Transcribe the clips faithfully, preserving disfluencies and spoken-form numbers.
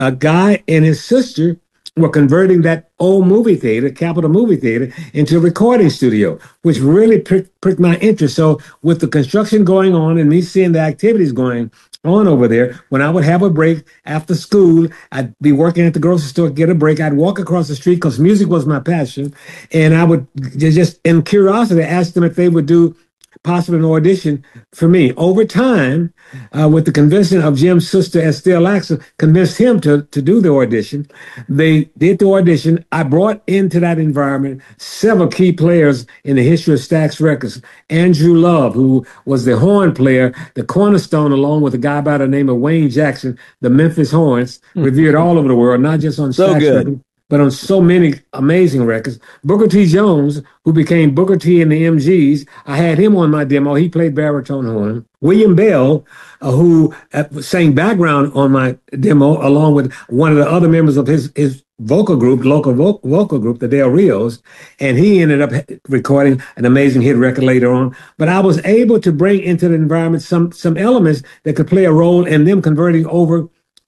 a guy and his sister were converting that old movie theater, Capitol Movie Theater, into a recording studio, which really pricked, pricked my interest. So with the construction going on and me seeing the activities going on over there, when I would have a break after school, I'd be working at the grocery store, get a break. I'd walk across the street because music was my passion. And I would just, in curiosity, ask them if they would do possibly an audition for me. Over time, uh, with the convincing of Jim's sister, Estelle Axel, convinced him to, to do the audition. They did the audition. I brought into that environment several key players in the history of Stax Records. Andrew Love, who was the horn player, the cornerstone, along with a guy by the name of Wayne Jackson, the Memphis Horns, mm-hmm. revered all over the world, not just on so Stax good. Records, but on so many amazing records. Booker T. Jones, who became Booker T in the M Gs, I had him on my demo. He played baritone horn. William Bell, uh, who uh, sang background on my demo, along with one of the other members of his, his vocal group, local vo- vocal group, the Del Rios, and he ended up recording an amazing hit record later on. But I was able to bring into the environment some some elements that could play a role in them converting over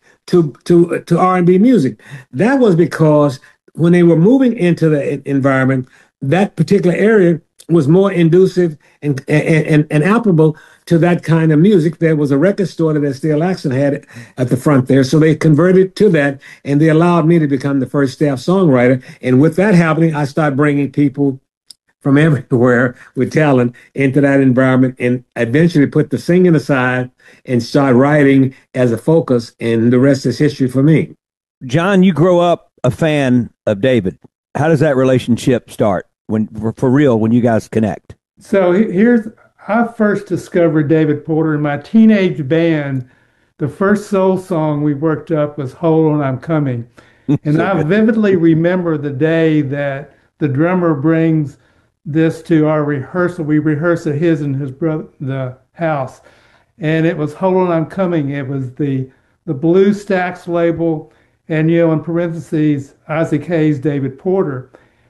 to to to R and B music. That was because when they were moving into the environment, that particular area was more inducive and and, and, and applicable to that kind of music. There was a record store that Estelle Axel had at the front there, so they converted to that, and they allowed me to become the first staff songwriter. And with that happening, I started bringing people from everywhere with talent into that environment, and eventually put the singing aside and start writing as a focus, and the rest is history for me. John, you grow up a fan of David. How does that relationship start when, for real, when you guys connect? So here's, I first discovered David Porter in my teenage band. The first soul song we worked up was Hold On, I'm Coming. And so I vividly remember the day that the drummer brings this to our rehearsal. We rehearsed at his and his brother, the house. And it was Hold On, I'm Coming. It was the, the Blue Stax label, and, you know, in parentheses, Isaac Hayes, David Porter.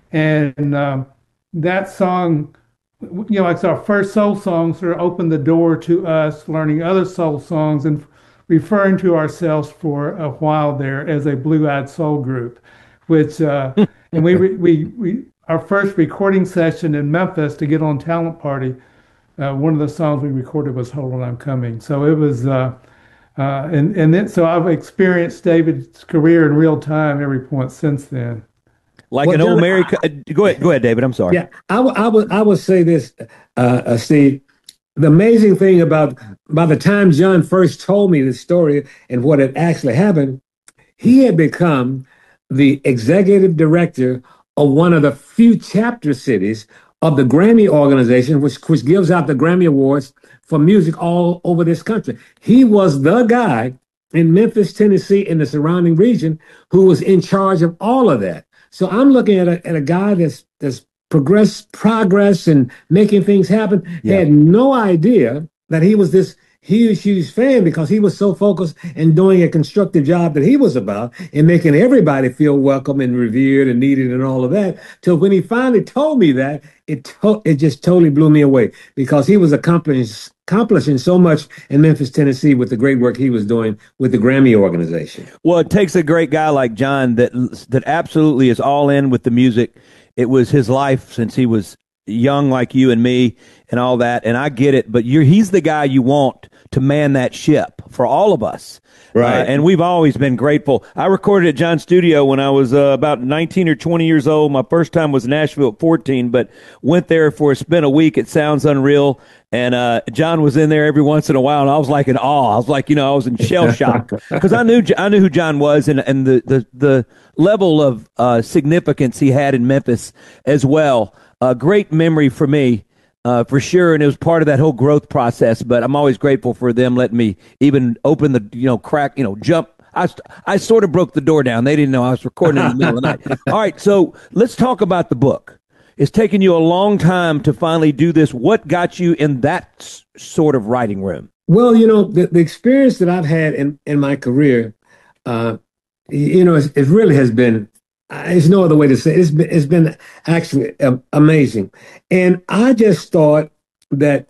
And um, that song, you know, like our first soul song, sort of opened the door to us learning other soul songs and referring to ourselves for a while there as a blue-eyed soul group, which, uh, and we, we, we, our first recording session in Memphis to get on Talent Party, uh, one of the songs we recorded was Hold On, I'm Coming. So it was, uh, uh, and, and then, so I've experienced David's career in real time every point since then. Like well, an old John, Mary. I, go ahead, go ahead, David. I'm sorry. Yeah, I, w- I would, I would say this, uh, uh, Steve. The amazing thing about, by the time John first told me the story and what had actually happened, he had become the executive director of one of the few chapter cities of the Grammy organization, which, which gives out the Grammy Awards for music all over this country. He was the guy in Memphis, Tennessee, in the surrounding region, who was in charge of all of that. So I'm looking at a, at a guy that's, that's progress, progress and making things happen. Yeah. Had no idea that he was this huge, huge fan, because he was so focused in doing a constructive job that he was about and making everybody feel welcome and revered and needed and all of that. Till when he finally told me that, it to- it just totally blew me away, because he was accomplishing accomplishing so much in Memphis, Tennessee, with the great work he was doing with the Grammy organization. Well, it takes a great guy like John that that absolutely is all in with the music. It was his life since he was young, like you and me and all that. And I get it, but you're, he's the guy you want to man that ship for all of us. Right. Uh, and we've always been grateful. I recorded at John's studio when I was uh, about nineteen or twenty years old. My first time was Nashville at fourteen, but went there for a spin a week. It sounds unreal. And uh, John was in there every once in a while, and I was like in awe. I was like, you know, I was in shell shock because I knew I knew who John was, and and the the, the level of uh, significance he had in Memphis as well. A uh, great memory for me. Uh, for sure, and it was part of that whole growth process. But I'm always grateful for them letting me even open the, you know, crack, you know, jump. I, I sort of broke the door down. They didn't know I was recording in the middle of the night. All right, so let's talk about the book. It's taken you a long time to finally do this. What got you in that s- sort of writing room? Well, you know, the, the experience that I've had in, in my career, uh, you know, it, it really has been, there's no other way to say it. It's been, it's been actually uh, amazing. And I just thought that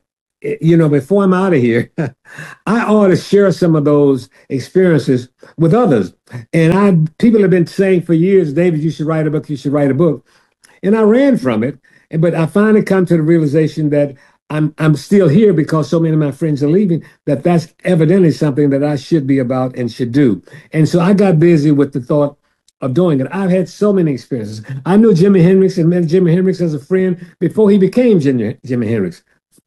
you know, before I'm out of here, I ought to share some of those experiences with others. And I, people have been saying for years, David, you should write a book. You should write a book. And I ran from it. But I finally come to the realization that I'm I'm still here because so many of my friends are leaving, that that's evidently something that I should be about and should do. And so I got busy with the thought of doing it. I've had so many experiences. I knew Jimi Hendrix and met Jimi Hendrix as a friend before he became Jimi, Jimi Hendrix.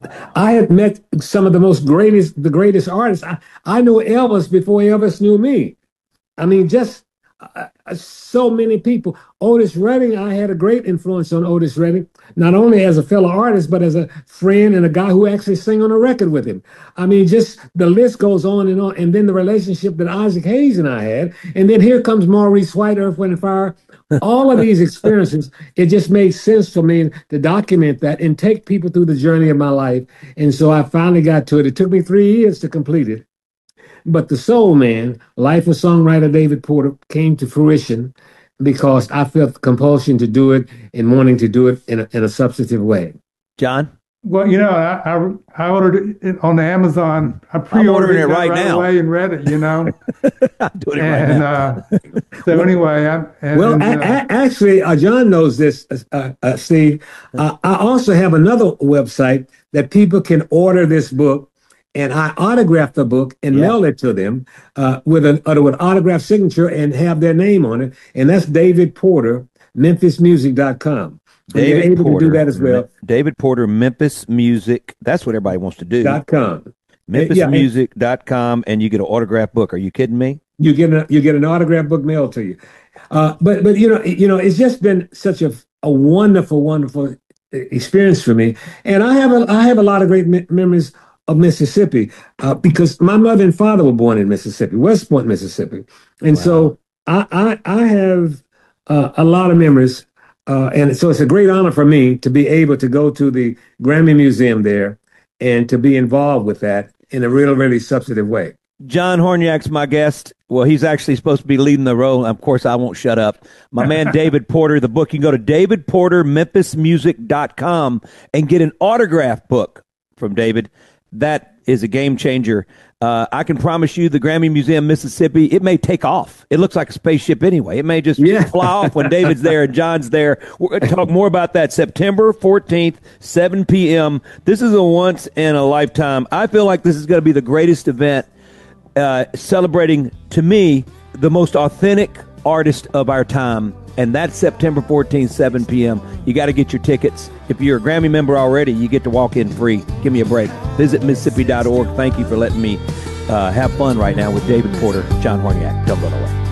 I had met some of the most greatest, the greatest artists. I, I knew Elvis before Elvis knew me. I mean, just uh, so many people. Otis Redding, I had a great influence on Otis Redding, not only as a fellow artist, but as a friend and a guy who actually sang on a record with him. I mean, just the list goes on and on. And then the relationship that Isaac Hayes and I had. And then here comes Maurice White, Earth, Wind and Fire. All of these experiences, it just made sense for me to document that and take people through the journey of my life. And so I finally got to it. It took me three years to complete it. But the Soul Man, Life of Songwriter David Porter, came to fruition because I felt the compulsion to do it and wanting to do it in a, in a substantive way. John? Well, you know, I I, I ordered it on Amazon. I pre-ordered it it right, right now. away and read it, you know. I'm doing it and, right now. uh, so anyway, I, and, well, and, a- uh, a- actually, uh, John knows this, uh, uh, Steve. Uh, I also have another website that people can order this book, and I autograph the book and Yeah. mail it to them uh, with an uh, with autograph signature and have their name on it. And that's David Porter, Memphis Music dot com. So you're David able Porter, to do that as well. David Porter, Memphis Music. That's what everybody wants to do. Dot com. Memphis Yeah, Music dot com, and you get an autographed book. Are you kidding me? You get a, you get an autograph book mailed to you. Uh, but but you know you know it's just been such a a wonderful wonderful experience for me, and I have a I have a lot of great me- memories of Mississippi uh, because my mother and father were born in Mississippi, West Point, Mississippi, and Wow. so I I, I have uh, a lot of memories, uh, and so it's a great honor for me to be able to go to the Grammy Museum there and to be involved with that in a really really substantive way. John Horniak's my guest. Well, he's actually supposed to be leading the role. Of course, I won't shut up. My man, David Porter, the book, you can go to David Porter, Memphis Music dot com and get an autograph book from David. That is a game changer. Uh, I can promise you the Grammy Museum, Mississippi, it may take off. It looks like a spaceship anyway. It may just Yeah. fly off when David's there and John's there. We're going to talk more about that September fourteenth, seven p.m. This is a once in a lifetime. I feel like this is going to be the greatest event uh, celebrating, to me, the most authentic artist of our time. And that's September fourteenth, seven p.m. You got to get your tickets. If you're a Grammy member already, you get to walk in free. Give me a break. Visit Mississippi dot org. Thank you for letting me uh, have fun right now with David Porter, John Horniak. Don't go nowhere.